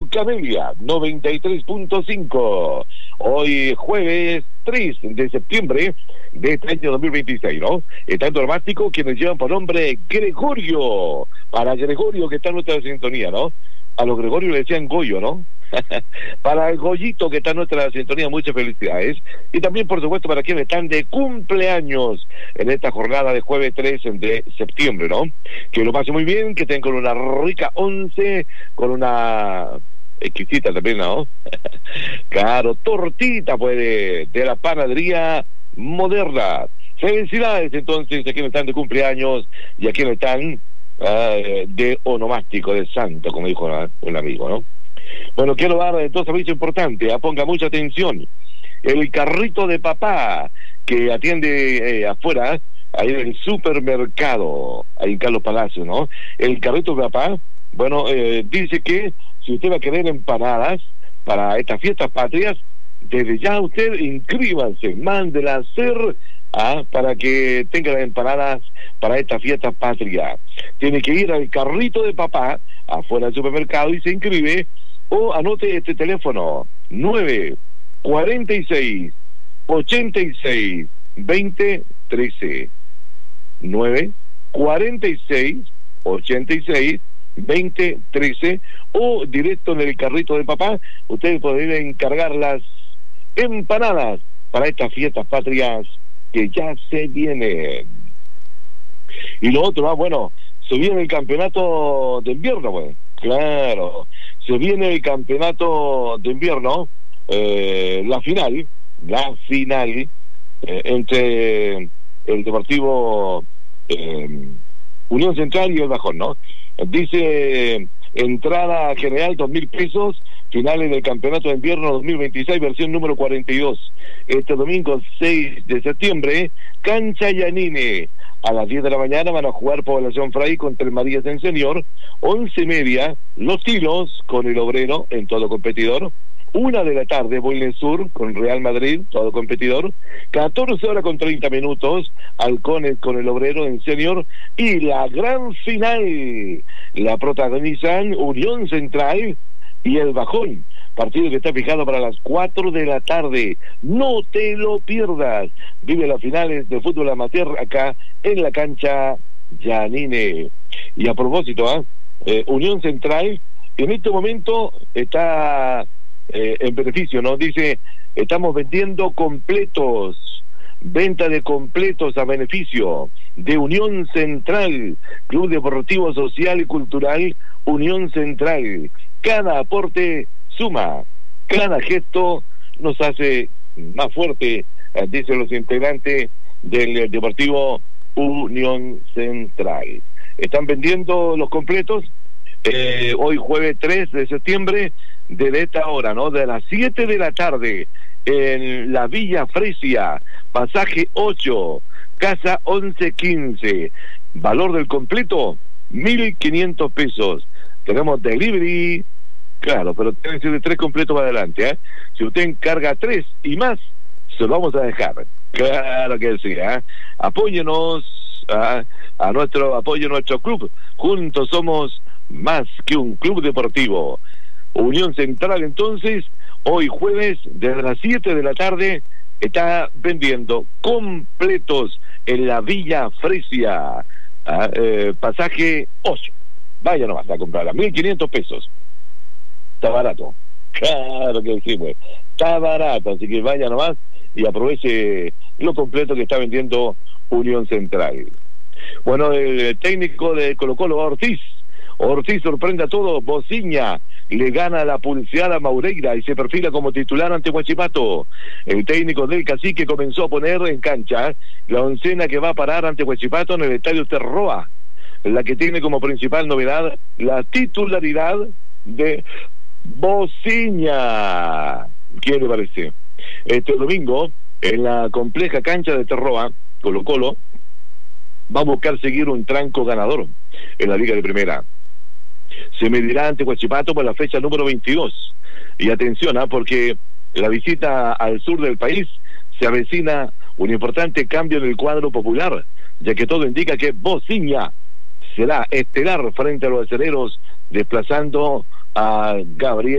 Camelia 93.5. Hoy jueves 3 de septiembre de este año 2026, ¿no? Está en dramático quienes llevan por nombre Gregorio. Para Gregorio, que está en nuestra sintonía, ¿no? A los Gregorio le decían Goyo, ¿no? Para el Goyito que está en nuestra sintonía, muchas felicidades. Y también, por supuesto, para quienes están de cumpleaños en esta jornada de jueves 3 de septiembre, ¿no? Que lo pasen muy bien, que tengan una rica 11, con una exquisita también, ¿no? Claro, tortita, pues, de la panadería Moderna. Felicidades, entonces, a quienes están de cumpleaños y a quienes están de onomástico, de santo, como dijo un amigo, ¿no? Bueno, quiero dar dos avisos importantes, ponga mucha atención. El carrito de papá que atiende afuera, ahí en el supermercado, ahí en Carlos Palacio, ¿no? El carrito de papá, bueno, dice que si usted va a querer empanadas para estas fiestas patrias, desde ya usted inscríbanse, mándela a hacer para que tenga las empanadas para estas fiestas patrias. Tiene que ir al carrito de papá afuera del supermercado y se inscribe. O anote este teléfono, 946 86 20 13. 946 86 20 13. O directo en el carrito de papá, ustedes pueden encargar las empanadas para estas fiestas patrias que ya se vienen. Y lo otro, bueno, se viene el campeonato de invierno, pues. Claro, se viene el campeonato de invierno, la final entre el Deportivo Unión Central y el Bajón, ¿no? Dice entrada general 2.000 pesos, finales del campeonato de invierno 2026, versión número 42. Este domingo 6 de septiembre, cancha Yanine. A las 10 de la mañana van a jugar Población Fray contra el Marías en Senior. 11:30, Los Tilos con el Obrero en todo competidor. 1 de la tarde, Boyle Sur con Real Madrid, todo competidor. 14 horas con 30 minutos, Halcones con el Obrero en Senior. Y la gran final la protagonizan Unión Central y el Bajón. Partido que está fijado para las 4 de la tarde. No te lo pierdas. Vive las finales de fútbol amateur acá en la cancha Yanine. Y a propósito, Unión Central en este momento está en beneficio, ¿no? Dice, estamos vendiendo completos. Venta de completos a beneficio de Unión Central, Club Deportivo Social y Cultural Unión Central. Cada aporte suma, cada gesto nos hace más fuerte, dicen los integrantes del Deportivo Unión Central. Están vendiendo los completos hoy jueves 3 de septiembre desde esta hora, ¿no? De las 7 de la tarde en la Villa Fresia, pasaje 8, casa 1115. Valor del completo 1.500 pesos. Tenemos delivery. Claro, pero tiene que ser de 3 completos para adelante, ¿eh? Si usted encarga 3 y más, se lo vamos a dejar. Claro que sí, ¿eh? Apóyenos apoye nuestro club. Juntos somos más que un club deportivo. Unión Central, entonces, hoy jueves, desde las 7 de la tarde, está vendiendo completos en la Villa Fresia. Pasaje 8. Vaya nomás a comprar a 1.500 pesos. Está barato. Claro que sí, pues. Está barato, así que vaya nomás y aproveche lo completo que está vendiendo Unión Central. Bueno, el técnico de Colo-Colo, Ortiz sorprende a todos. Bociña le gana la pulseada a Maureira y se perfila como titular ante Huachipato. El técnico del Cacique comenzó a poner en cancha la oncena que va a parar ante Huachipato en el estadio Terroa, la que tiene como principal novedad la titularidad de Bociña. ¿Qué le parece? Este domingo, en la compleja cancha de Terroa, Colo-Colo va a buscar seguir un tranco ganador en la Liga de Primera. Se medirá ante Huachipato por la fecha número 22. Y atención, porque la visita al sur del país se avecina un importante cambio en el cuadro popular, ya que todo indica que Bociña será estelar frente a los aceleros, desplazando a Gabriel